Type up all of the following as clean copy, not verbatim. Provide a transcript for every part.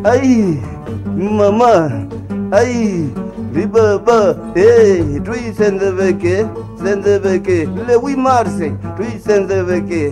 Aïe, maman. Aïe, baba. Hey, tu sendeveke. Le 8 mars, tu sendeveke.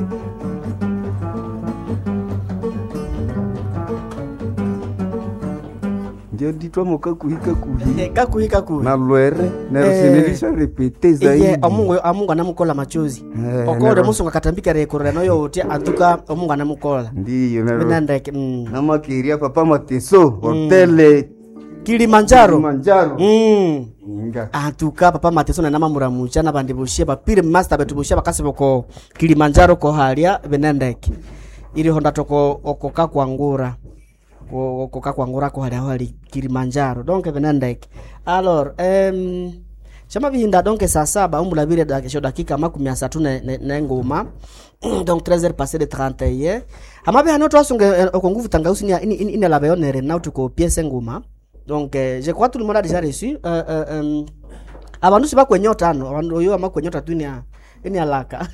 Ndio ditwa mokakuhi na lwere na rusinilisha repete zaidi omungu anamukola machozi okole musunga katambika rekora nayo uti antuka omungu anamukola ndiyo binandeke na makiria papa mateso hotel Kilimanjaro Nga. Antuka papa mateso na nama muramucha na bandi bushye bapire master betubushye bakasiboko Kilimanjaro ko halia binandeke ili honda toko okoka kwangura ko hali Kilimanjaro donc benandeke alors chama bihinda donc saa 7 umbulabire dakika 30 na ngoma donc 13h passé de 31 amabe hano twasunge okonguvu tangausi ni la bayonere na tuko pièce ngoma donc je crois tout le monde a déjà reçu abantu siba kwenyota no abantu yo amakwenyota tu ni alaka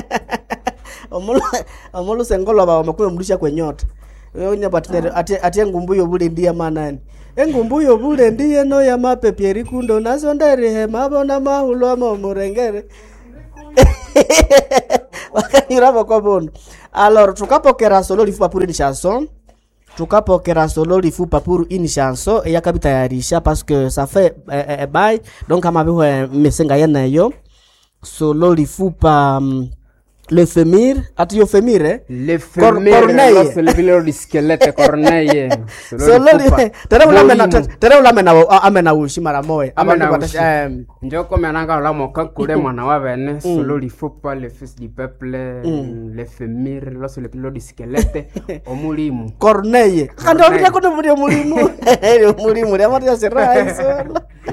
omolo sengolo ba makuye mlisha kwenyota yonya batere ate ngumbuyo bule ndiye manani engumbuyo bule ndiye no ya mapepe rikundo nazo ndere hema bona mahulo amomurengere wakanyura kwa bono alors tukapokera solo lifupa pour une chanson une chanson et yakabita yarisha parce que ça fait bye donc amabe mesenga yana yo solo lifupa le femir ati yo femire le femire c'est le filo di squelette corneille solo tere ulamena amena ushi mara moya njoko menanga la moka kule mwana wa bene solo lifupa le fils du peuple le femire lo c'est le filo di squelette omulimu corneille kando bya ko muri omulimu omulimu ya mata sera eso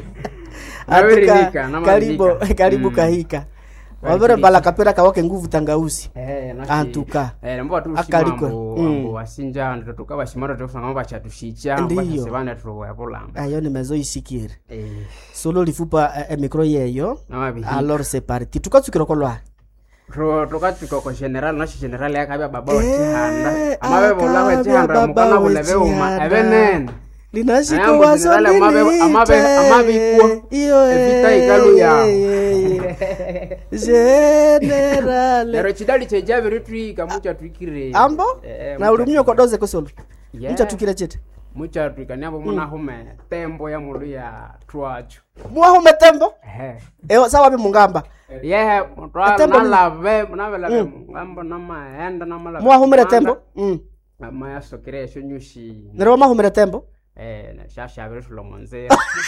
karibu kahika wabere bala kapera kawake nguvu tangausi antuka mbo tu akaliko wasinja ndo tukabashimara tufanga bachatushicha bakasebana tuwa yapolamba ayo nimezo isikire solo lifupa micro yeyo alors c'est parti tukatsukira kolwa tukatuko ko general na general yakabya baba watihanda amabe bola watihanda mukana bulebe uma ebenen linashiko wasoni amabe kwa evita ikalu ya general lero chidali cheja viritri kamucha tukire ambo na ulumyo kwa doze ko solo mucha tukire chete mucha tukanyambo mona home tembo ya mulu ya twacho mwa home tembo sawa bi mungamba na lave mungamba na maenda na mala mwa home tembo maya sokire shonyushi nero mwa home tembo na shasha viritri lo monze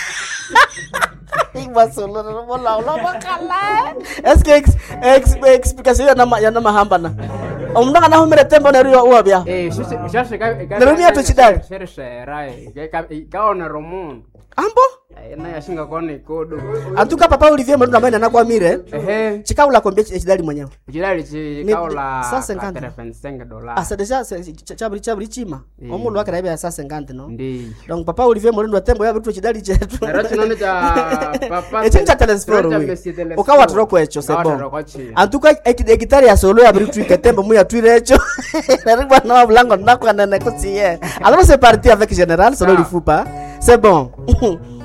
Iba solo no la bakala. Eske explication ya na mahamba na. Omnanga na humere tembo na riwa uabia. Shasha ka. Nerumia to chidali. Shere rai. Kaona romun. Ambo? Na yashinga kone kodo. Antuka papa Olivier mwana mwana na kwa mire. Chikaula kombia chidali mwenyewe. Chidali chikaula $35. Asa deja chabri chima. Omulu wake raiba ya $50 no. Ndi. Donc papa Olivier mwana tembo ya vitu chidali chetu. Narachi cha papa. Echinja telesforo we. Ukawa turoko echo sebo. Antuka ekitari ya solo ya vitu iketembo muya tuirecho. Nariba na blanco ndako na nekotie. Alors c'est parti avec général solo lifupa. C'est bon.